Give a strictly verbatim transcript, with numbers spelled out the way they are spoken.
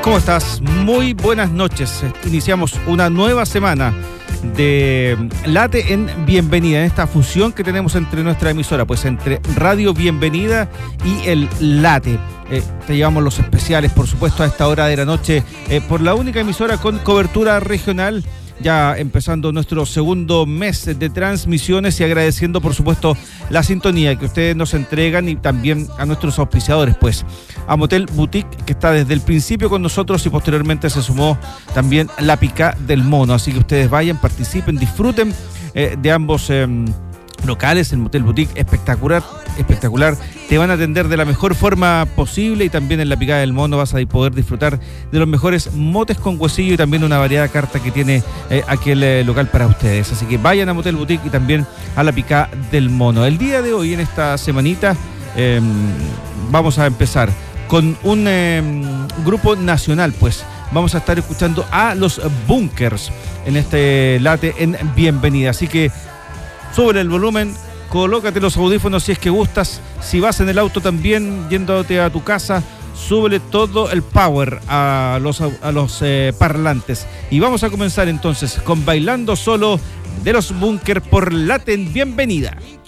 ¿Cómo estás? Muy buenas noches. Iniciamos una nueva semana de Late en Bienvenida, en esta fusión que tenemos entre nuestra emisora, pues entre Radio Bienvenida y el Late. Eh, te llevamos los especiales, por supuesto, a esta hora de la noche, eh, por la única emisora con cobertura regional, ya empezando nuestro segundo mes de transmisiones y agradeciendo, por supuesto, la sintonía que ustedes nos entregan y también a nuestros auspiciadores, pues a Motel Boutique, que está desde el principio con nosotros y posteriormente se sumó también La Pica del Mono. Así que ustedes vayan, participen, disfruten eh, de ambos eh, locales. El Motel Boutique, espectacular, espectacular. Te van a atender de la mejor forma posible y también en La Picada del Mono vas a poder disfrutar de los mejores motes con huesillo y también una variada carta que tiene eh, aquel eh, local para ustedes. Así que vayan a Motel Boutique y también a La Picada del Mono. El día de hoy, en esta semanita, eh, vamos a empezar con un eh, grupo nacional, pues vamos a estar escuchando a los Bunkers en este Late en Bienvenida. Así que sube el volumen, colócate los audífonos si es que gustas. Si vas en el auto también, yéndote a tu casa, súbele todo el power a los, a los eh, parlantes. Y vamos a comenzar entonces con Bailando Solo de los Bunkers por Late en Bienvenida.